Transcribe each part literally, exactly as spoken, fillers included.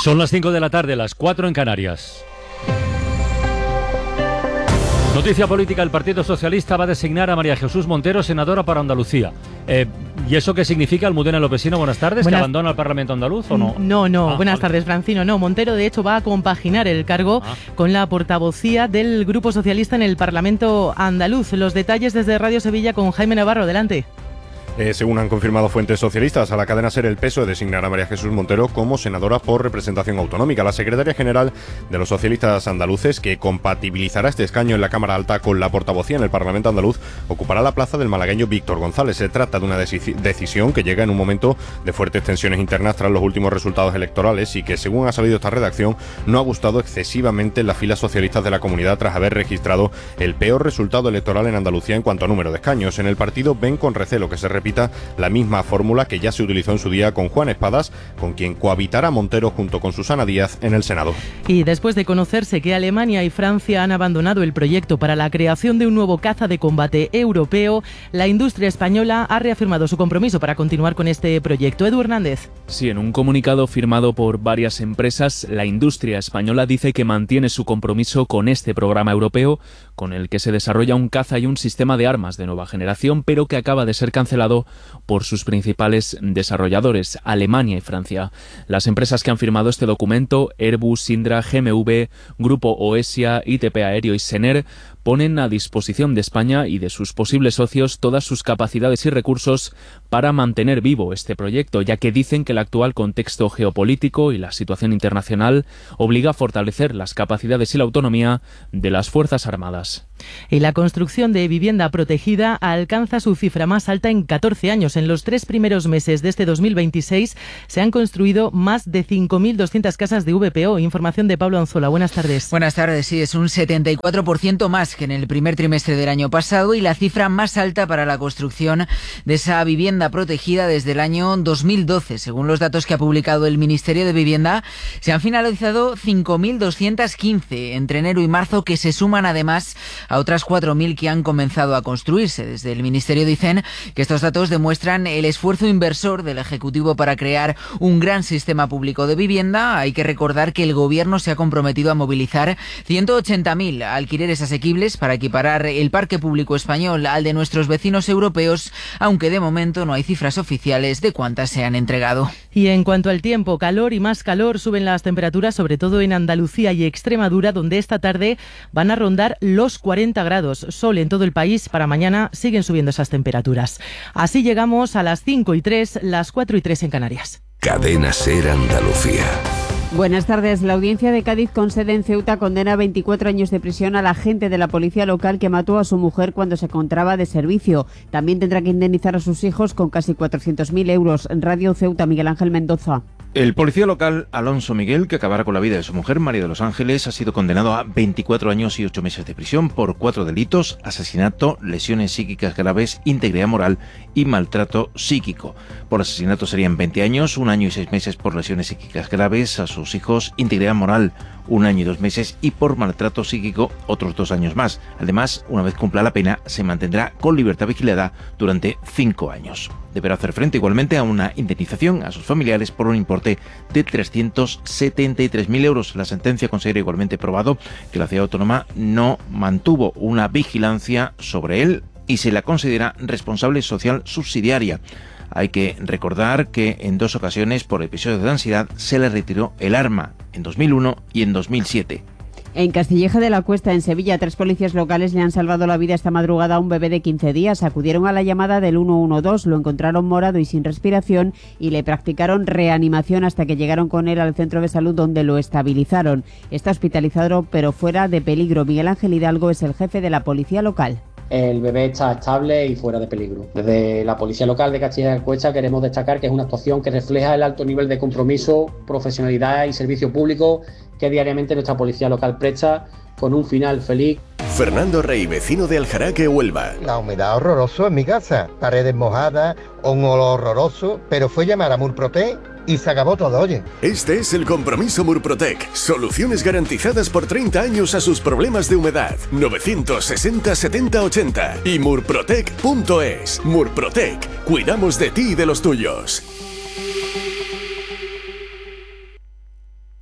Son las cinco de la tarde, las cuatro en Canarias. Noticia política: el Partido Socialista va a designar a María Jesús Montero senadora para Andalucía. Eh, ¿Y eso qué significa? Almudena Lopesino, buenas tardes. Buenas... ¿Que abandona el Parlamento andaluz o no? No, no. Ah, buenas vale. tardes, Francino. No, Montero de hecho va a compaginar el cargo ah. con la portavocía del Grupo Socialista en el Parlamento andaluz. Los detalles desde Radio Sevilla con Jaime Navarro. Adelante. Eh, según han confirmado fuentes socialistas a la cadena SER, el P S O E designará a María Jesús Montero como senadora por representación autonómica. La secretaria general de los socialistas andaluces, que compatibilizará este escaño en la Cámara Alta con la portavocía en el Parlamento andaluz, ocupará la plaza del malagueño Víctor González. Se trata de una deci- decisión que llega en un momento de fuertes tensiones internas tras los últimos resultados electorales y que, según ha salido esta redacción, no ha gustado excesivamente en las filas socialistas de la comunidad tras haber registrado el peor resultado electoral en Andalucía en cuanto a número de escaños. En el partido ven con recelo que se repita la misma fórmula que ya se utilizó en su día con Juan Espadas, con quien cohabitará Montero junto con Susana Díaz en el Senado. Y después de conocerse que Alemania y Francia han abandonado el proyecto para la creación de un nuevo caza de combate europeo, la industria española ha reafirmado su compromiso para continuar con este proyecto. Edu Hernández. Sí, en un comunicado firmado por varias empresas, la industria española dice que mantiene su compromiso con este programa europeo, con el que se desarrolla un caza y un sistema de armas de nueva generación, pero que acaba de ser cancelado por sus principales desarrolladores, Alemania y Francia. Las empresas que han firmado este documento, Airbus, Indra, G M V, Grupo Oesia, I T P Aéreo y Sener, ponen a disposición de España y de sus posibles socios todas sus capacidades y recursos para mantener vivo este proyecto, ya que dicen que el actual contexto geopolítico y la situación internacional obliga a fortalecer las capacidades y la autonomía de las Fuerzas Armadas. Y la construcción de vivienda protegida alcanza su cifra más alta en catorce años. En los tres primeros meses de este dos mil veintiséis se han construido más de cinco mil doscientas casas de V P O. Información de Pablo Anzola. Buenas tardes. Buenas tardes. Sí, es un setenta y cuatro por ciento más que en el primer trimestre del año pasado y la cifra más alta para la construcción de esa vivienda protegida desde el año dos mil doce. Según los datos que ha publicado el Ministerio de Vivienda, se han finalizado cinco mil doscientas quince entre enero y marzo, que se suman además a otras cuatro mil que han comenzado a construirse. Desde el Ministerio dicen que estos datos demuestran el esfuerzo inversor del Ejecutivo para crear un gran sistema público de vivienda. Hay que recordar que el Gobierno se ha comprometido a movilizar ciento ochenta mil alquileres asequibles para equiparar el parque público español al de nuestros vecinos europeos, aunque de momento no hay cifras oficiales de cuántas se han entregado. Y en cuanto al tiempo, calor y más calor, suben las temperaturas, sobre todo en Andalucía y Extremadura, donde esta tarde van a rondar los cuarenta grados. Sol en todo el país. Para mañana siguen subiendo esas temperaturas. Así llegamos a las cinco y tres, las cuatro y tres en Canarias. Cadena SER Andalucía. Buenas tardes. La audiencia de Cádiz con sede en Ceuta condena a veinticuatro años de prisión al agente de la policía local que mató a su mujer cuando se encontraba de servicio. También tendrá que indemnizar a sus hijos con casi cuatrocientos mil euros. En Radio Ceuta, Miguel Ángel Mendoza. El policía local Alonso Miguel, que acabará con la vida de su mujer, María de los Ángeles, ha sido condenado a veinticuatro años y ocho meses de prisión por cuatro delitos: asesinato, lesiones psíquicas graves, integridad moral y maltrato psíquico. Por asesinato serían veinte años, un año y seis meses por lesiones psíquicas graves a sus hijos, integridad moral un año y dos meses y por maltrato psíquico otros dos años más. Además, una vez cumpla la pena, se mantendrá con libertad vigilada durante cinco años. Deberá hacer frente igualmente a una indemnización a sus familiares por un importe de trescientos setenta y tres mil euros. La sentencia considera igualmente probado que la ciudad autónoma no mantuvo una vigilancia sobre él y se la considera responsable social subsidiaria. Hay que recordar que en dos ocasiones por episodios de ansiedad se le retiró el arma, en dos mil uno y en dos mil siete. En Castilleja de la Cuesta, en Sevilla, tres policías locales le han salvado la vida esta madrugada a un bebé de quince días. Acudieron a la llamada del uno uno dos, lo encontraron morado y sin respiración y le practicaron reanimación hasta que llegaron con él al centro de salud, donde lo estabilizaron. Está hospitalizado pero fuera de peligro. Miguel Ángel Hidalgo es el jefe de la policía local. El bebé está estable y fuera de peligro. Desde la Policía Local de Castilla de la Cuesta queremos destacar que es una actuación que refleja el alto nivel de compromiso, profesionalidad y servicio público que diariamente nuestra Policía Local presta, con un final feliz. Fernando Rey, vecino de Aljaraque, Huelva. La humedad horroroso en mi casa, paredes mojadas, un olor horroroso, pero fue llamar a Murprotec y se acabó todo, oye. Este es el compromiso Murprotec. Soluciones garantizadas por treinta años a sus problemas de humedad. novecientos sesenta setenta ochenta y murprotec punto es. Murprotec. Cuidamos de ti y de los tuyos.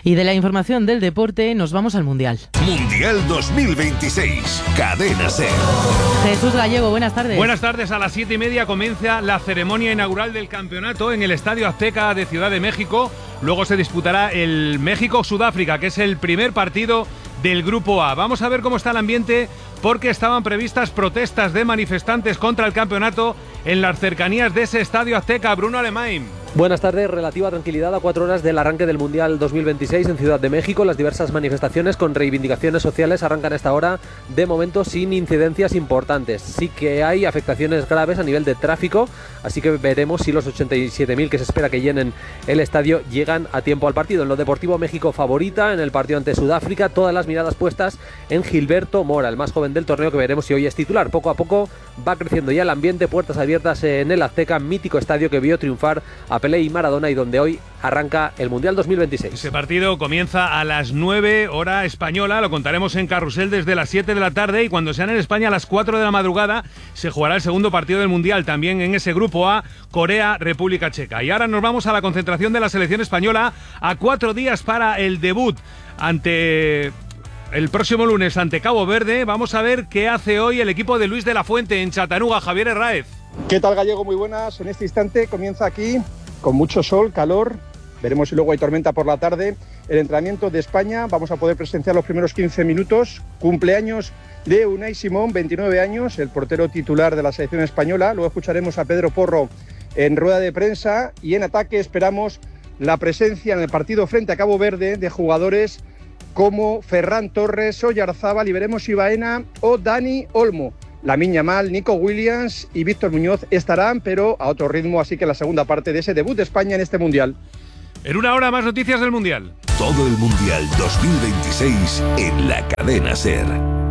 Y de la información del deporte nos vamos al Mundial. Mundial dos mil veintiséis, Cadena SER. Jesús Gallego, buenas tardes. Buenas tardes, a las siete y media comienza la ceremonia inaugural del campeonato en el Estadio Azteca de Ciudad de México. Luego se disputará el México-Sudáfrica, que es el primer partido del Grupo A. Vamos a ver cómo está el ambiente, porque estaban previstas protestas de manifestantes contra el campeonato en las cercanías de ese Estadio Azteca. Bruno Alemán. Buenas tardes. Relativa tranquilidad a cuatro horas del arranque del Mundial dos mil veintiséis en Ciudad de México. Las diversas manifestaciones con reivindicaciones sociales arrancan a esta hora, de momento sin incidencias importantes. Sí que hay afectaciones graves a nivel de tráfico, así que veremos si los ochenta y siete mil que se espera que llenen el estadio llegan a tiempo al partido. En lo deportivo, México favorita en el partido ante Sudáfrica, todas las miradas puestas en Gilberto Mora, el más joven del torneo, que veremos si hoy es titular. Poco a poco va creciendo ya el ambiente, puertas abiertas en el Azteca, mítico estadio que vio triunfar a Pelé y Maradona y donde hoy arranca el Mundial dos mil veintiséis. Ese partido comienza a las nueve hora española, lo contaremos en Carrusel desde las siete de la tarde, y cuando sean en España a las cuatro de la madrugada se jugará el segundo partido del Mundial, también en ese Grupo A, Corea, República Checa. Y ahora nos vamos a la concentración de la selección española a cuatro días para el debut ante... el próximo lunes ante Cabo Verde. Vamos a ver qué hace hoy el equipo de Luis de la Fuente en Chattanooga. Javier Herráez. ¿Qué tal, Gallego? Muy buenas. En este instante comienza aquí con mucho sol, calor. Veremos si luego hay tormenta por la tarde. El entrenamiento de España. Vamos a poder presenciar los primeros quince minutos. Cumpleaños de Unai Simón, veintinueve años, el portero titular de la selección española. Luego escucharemos a Pedro Porro en rueda de prensa. Y en ataque esperamos la presencia en el partido frente a Cabo Verde de jugadores como Ferran Torres, Oyarzábal, y veremos si Baena o Dani Olmo. Lamine Yamal, Nico Williams y Víctor Muñoz estarán, pero a otro ritmo, así que la segunda parte de ese debut de España en este Mundial. En una hora más noticias del Mundial. Todo el Mundial dos mil veintiséis en la Cadena SER.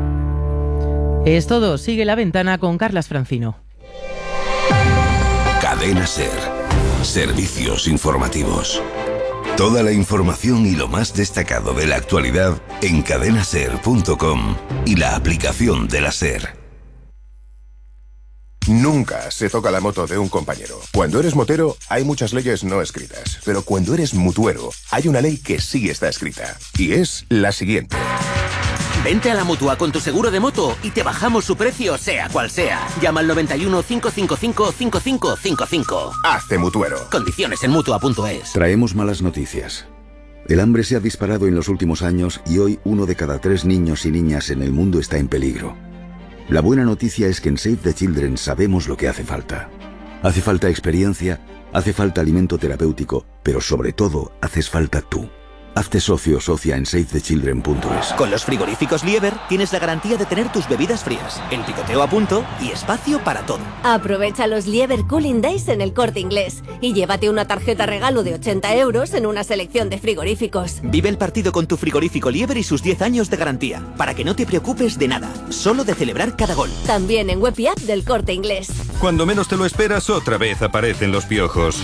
Es todo. Sigue La Ventana con Carlas Francino. Cadena SER. Servicios informativos. Toda la información y lo más destacado de la actualidad en cadena ser punto com y la aplicación de la SER. Nunca se toca la moto de un compañero. Cuando eres motero, hay muchas leyes no escritas. Pero cuando eres mutuero, hay una ley que sí está escrita. Y es la siguiente. Vente a la Mutua con tu seguro de moto y te bajamos su precio, sea cual sea. Llama al noventa y uno, cinco cinco cinco, cinco cinco cinco cinco. Hazte mutuero. Condiciones en mutua punto es. Traemos malas noticias. El hambre se ha disparado en los últimos años y hoy uno de cada tres niños y niñas en el mundo está en peligro. La buena noticia es que en Save the Children sabemos lo que hace falta. Hace falta experiencia, hace falta alimento terapéutico, pero sobre todo haces falta tú. Hazte socio o socia en save the children punto es. Con los frigoríficos Lieber tienes la garantía de tener tus bebidas frías, el picoteo a punto y espacio para todo. Aprovecha los Lieber Cooling Days en el Corte Inglés y llévate una tarjeta regalo de ochenta euros en una selección de frigoríficos. Vive el partido con tu frigorífico Lieber y sus diez años de garantía, para que no te preocupes de nada, solo de celebrar cada gol. También en web y app del Corte Inglés. Cuando menos te lo esperas, otra vez aparecen los piojos.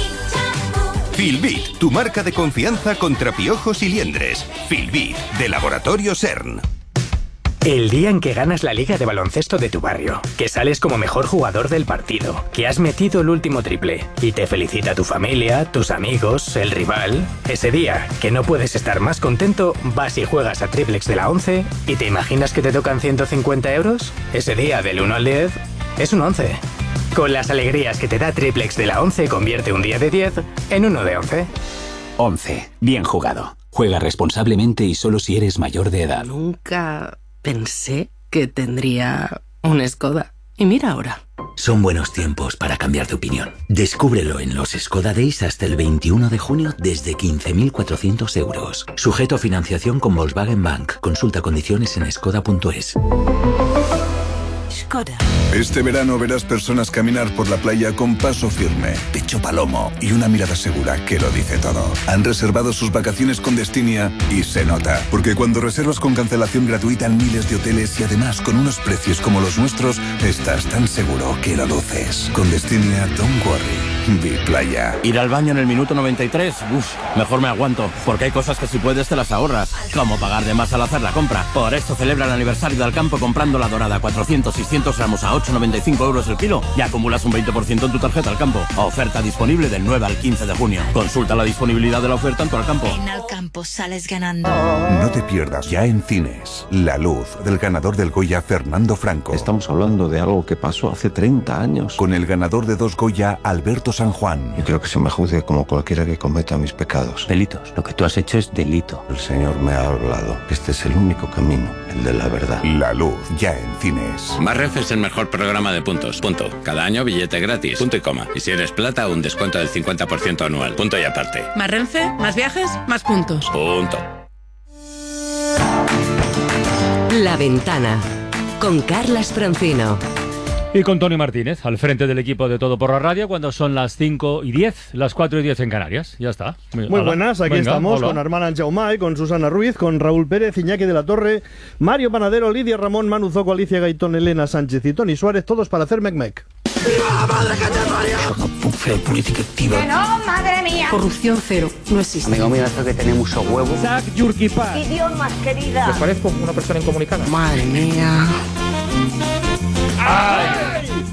Filbit, tu marca de confianza contra piojos y liendres. Filbit, de Laboratorio CERN. El día en que ganas la liga de baloncesto de tu barrio, que sales como mejor jugador del partido, que has metido el último triple y te felicita tu familia, tus amigos, el rival. Ese día, que no puedes estar más contento, vas y juegas a Triplex de la once y te imaginas que te tocan ciento cincuenta euros. Ese día, del uno al diez, es un once. Con las alegrías que te da Triplex de la once, convierte un día de diez en uno de once. once. Bien jugado. Juega responsablemente y solo si eres mayor de edad. Nunca pensé que tendría un Skoda. Y mira ahora. Son buenos tiempos para cambiar de opinión. Descúbrelo en los Skoda Days hasta el veintiuno de junio desde quince mil cuatrocientos euros. Sujeto a financiación con Volkswagen Bank. Consulta condiciones en skoda punto es. Skoda. Este verano verás personas caminar por la playa con paso firme, pecho palomo y una mirada segura que lo dice todo. Han reservado sus vacaciones con Destinia y se nota, porque cuando reservas con cancelación gratuita en miles de hoteles y además con unos precios como los nuestros, estás tan seguro que lo luces. Con Destinia, don't worry. Biplaya. Ir al baño en el minuto noventa y tres, uff, mejor me aguanto, porque hay cosas que si puedes te las ahorras, como pagar de más al hacer la compra. Por esto celebra el aniversario del campo comprando la dorada cuatrocientos seiscientos gramos a ocho con noventa y cinco euros el kilo y acumulas un veinte por ciento en tu tarjeta al campo. Oferta disponible del nueve al quince de junio. Consulta la disponibilidad de la oferta en tu al campo. En Al Campo sales ganando. No te pierdas ya en cines La Luz, del ganador del Goya Fernando Franco. Estamos hablando de algo que pasó hace treinta años. Con el ganador de dos Goya, Alberto San Juan. Yo creo que se me juzgue como cualquiera que cometa mis pecados. Delitos. Lo que tú has hecho es delito. El Señor me ha hablado. Este es el único camino, el de la verdad. La Luz, ya en cines. Más Renfe es el mejor programa de puntos. Punto. Cada año billete gratis. Punto y coma. Y si eres plata, un descuento del cincuenta por ciento anual. Punto y aparte. Más Renfe, más viajes, más puntos. Punto. La Ventana, con Carlas Francino. Y con Tony Martínez, al frente del equipo de Todo por la Radio, cuando son las cinco y diez, las cuatro y diez en Canarias. Ya está. Muy hola. Buenas, aquí Venga, estamos hola. Con Armand Anjaumay, con Susana Ruiz, con Raúl Pérez, Iñaki de la Torre, Mario Panadero, Lidia Ramón, Manu Zoco, Alicia Gaitón, Elena Sánchez y Tony Suárez, todos para hacer Mec-Mec. ¡Viva la madre que te parió! Una política activa. ¡Que no, madre mía! Corrupción cero, no existe. Amigo mío, esto que tiene mucho huevo. Zach Yurkipa. Idiomas, querida. ¿Les parezco una persona incomunicada? Madre mía.